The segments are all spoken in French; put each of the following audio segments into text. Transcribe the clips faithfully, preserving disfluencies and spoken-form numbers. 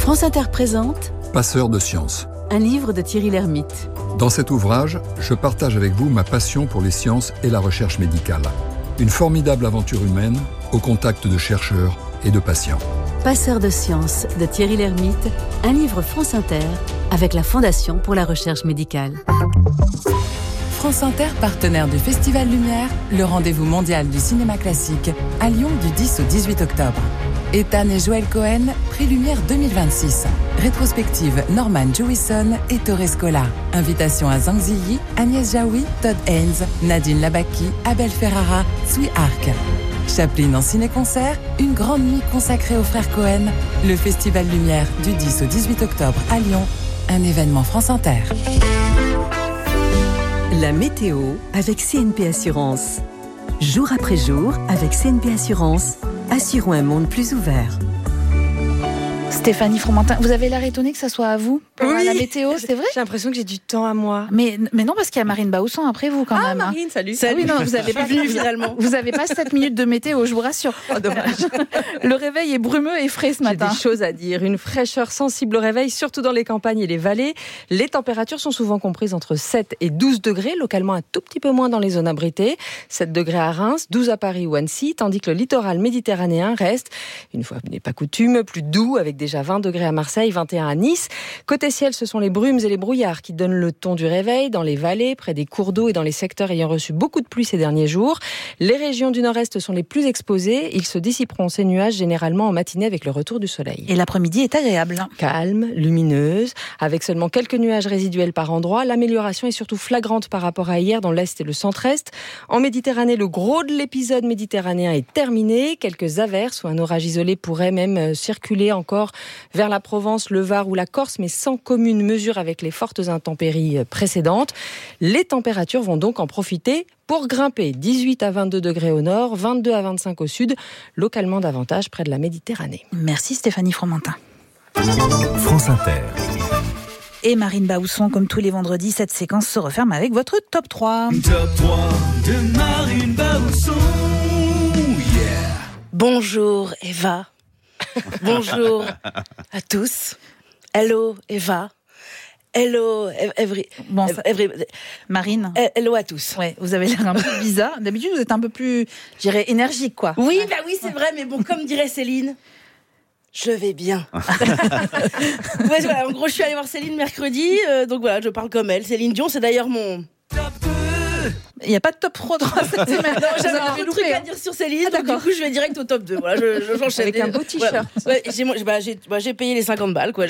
France Inter présente Passeur de sciences. Un livre de Thierry Lhermitte. Dans cet ouvrage, je partage avec vous ma passion pour les sciences et la recherche médicale. Une formidable aventure humaine au contact de chercheurs et de patients. Passeur de sciences de Thierry Lhermitte, un livre France Inter avec la Fondation pour la recherche médicale. France Inter, partenaire du Festival Lumière, le rendez-vous mondial du cinéma classique, à Lyon du dix au dix-huit octobre. Ethan et Joël Cohen, Prix Lumière deux mille vingt-six. Rétrospective Norman Jewison et Torres Scola. Invitation à Zhang Ziyi, Agnès Jaoui, Todd Haynes, Nadine Labaki, Abel Ferrara, Sui Arc. Chaplin en ciné-concert, une grande nuit consacrée aux frères Cohen. Le Festival Lumière du dix au dix-huit octobre à Lyon. Un événement France Inter. La météo avec C N P Assurance. Jour après jour, avec C N P Assurance, assurons un monde plus ouvert. Stéphanie Fromentin, vous avez l'air étonnée que ça soit à vous pour oui. la météo, c'est vrai? J'ai l'impression que j'ai du temps à moi. Mais, mais non, parce qu'il y a Marine Baousson après vous quand ah, même. Marine, salut. Salut. Ah oui, non, vous avez pas venu finalement. Vous avez pas sept minutes de météo, je vous rassure. Oh, dommage. Le réveil est brumeux et frais ce matin. J'ai des choses à dire. Une fraîcheur sensible au réveil, surtout dans les campagnes et les vallées. Les températures sont souvent comprises entre sept et douze degrés, localement un tout petit peu moins dans les zones abritées. sept degrés à Reims, douze à Paris ou Annecy, tandis que le littoral méditerranéen reste, une fois n'est pas coutume, plus doux, avec déjà vingt degrés à Marseille, vingt et un à Nice. Côté ciel, ce sont les brumes et les brouillards qui donnent le ton du réveil dans les vallées, près des cours d'eau et dans les secteurs ayant reçu beaucoup de pluie ces derniers jours. Les régions du nord-est sont les plus exposées. Ils se dissiperont ces nuages généralement en matinée avec le retour du soleil. Et l'après-midi est agréable. Calme, lumineuse, avec seulement quelques nuages résiduels par endroit. L'amélioration est surtout flagrante par rapport à hier dans l'est et le centre-est. En Méditerranée, le gros de l'épisode méditerranéen est terminé. Quelques averses ou un orage isolé pourrait même circuler encore vers la Provence, le Var ou la Corse, mais sans commune mesure avec les fortes intempéries précédentes. Les températures vont donc en profiter pour grimper. dix-huit à vingt-deux degrés au nord, vingt-deux à vingt-cinq au sud, localement davantage près de la Méditerranée. Merci Stéphanie Fromentin. France Inter. Et Marine Baousson, comme tous les vendredis, cette séquence se referme avec votre top trois. Top trois de Marine Baousson. Yeah. Bonjour Eva. Bonjour à tous. Hello Eva. Hello every, bon, ça, every, Marine. Hello à tous. Ouais, vous avez l'air un peu bizarre. D'habitude, vous êtes un peu plus, je dirais, énergique, quoi. Oui, bah oui, c'est vrai, mais bon, comme dirait Céline, je vais bien. Ouais, voilà, en gros, je suis allée voir Céline mercredi, euh, donc voilà, je parle comme elle. Céline Dion, c'est d'ailleurs mon... Il n'y a pas de top trois cette semaine. Non, j'avais un truc à dire sur Céline, ah, donc du coup je vais direct au top deux. Voilà, je, je, j'enchaîne. Avec un beau t-shirt. Voilà. Ouais, j'ai, bah, j'ai, bah, j'ai payé les cinquante balles, quoi.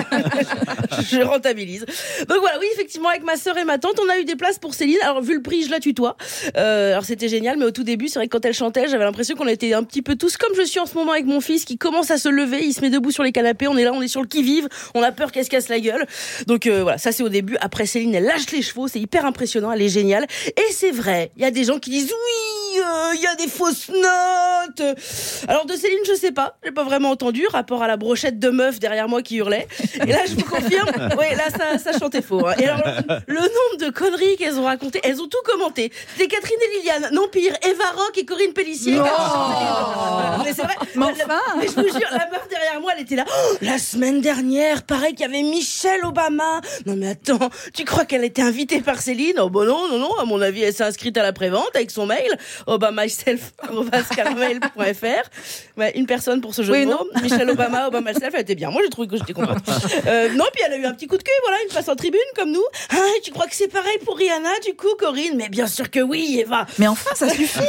Je rentabilise. Donc voilà, oui, effectivement, avec ma sœur et ma tante, on a eu des places pour Céline. Alors, vu le prix, je la tutoie. Euh, alors, c'était génial, mais au tout début, c'est vrai que quand elle chantait, j'avais l'impression qu'on était un petit peu tous comme je suis en ce moment avec mon fils qui commence à se lever, il se met debout sur les canapés, on est là, on est sur le qui-vive, on a peur qu'elle se casse la gueule. Donc euh, voilà, ça c'est au début. Après, Céline, elle lâche les chevaux, c'est hyper impressionnant, elle est géniale. Et c'est vrai, il y a des gens qui disent oui, il euh, y a des fausses notes. Alors de Céline, je sais pas, j'ai pas vraiment entendu, rapport à la brochette de meufs derrière moi qui hurlait. Et là, je vous confirme, oui, là ça, ça chantait faux. Hein. Et alors, le nombre de conneries qu'elles ont racontées, elles ont tout commenté. C'était Catherine et Liliane, non pire, Eva Rock et Corinne Pellissier. Non. Mais c'est vrai. Mais enfin. Mais je vous jure, la meuf derrière moi, elle était là. Oh, la semaine dernière, pareil qu'il y avait Michelle Obama. Non mais attends, tu crois qu'elle était invitée par Céline? Oh bon non, non, non. À mon avis, elle s'est inscrite à la prévente avec son mail obamyself arobase caramel point f r. Ouais, une personne pour ce jeu oui, de mots. Michelle Obama, Obama myself, elle était bien. Moi, j'ai trouvé que j'étais contente. Euh, non, puis elle a eu un petit coup de cul, voilà, une place en tribune comme nous. Ah, tu crois que c'est pareil pour Rihanna, du coup, Corinne? Mais bien sûr que oui, Eva. Mais enfin, ça suffit.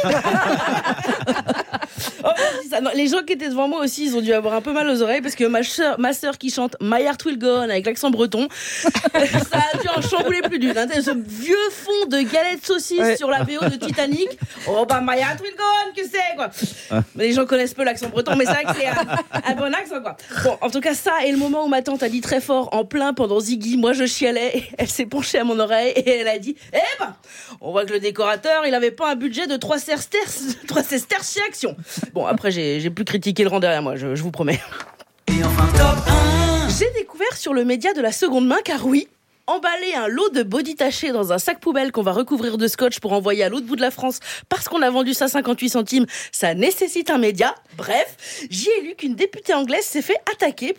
Oh, ça, non, les gens qui étaient devant moi aussi, ils ont dû avoir un peu mal aux oreilles parce que ma sœur, ma sœur qui chante My Heart Will Go On avec l'accent breton, ça a dû en chambouler plus d'une. Hein, ce vieux fond de galettes saucisses ouais. sur la V O de Titanic. Oh bah My Heart Will Go On, que c'est quoi. Ah. Les gens connaissent peu l'accent breton, mais c'est vrai que c'est un, un bon accent quoi. Bon, en tout cas ça est le moment où ma tante a dit très fort en plein pendant Ziggy, moi je chialais, et elle s'est penchée à mon oreille et elle a dit eh ben, on voit que le décorateur il avait pas un budget de trois sesterces, trois sesterces chez Action. Bon après j'ai, j'ai plus critiqué le rang derrière moi, je, je vous promets. Et enfin top un. J'ai découvert sur le média de la seconde main car oui, emballer un lot de body taché dans un sac poubelle qu'on va recouvrir de scotch pour envoyer à l'autre bout de la France parce qu'on a vendu ça cinquante-huit centimes, ça nécessite un média. Bref, j'y ai lu qu'une députée anglaise s'est fait attaquer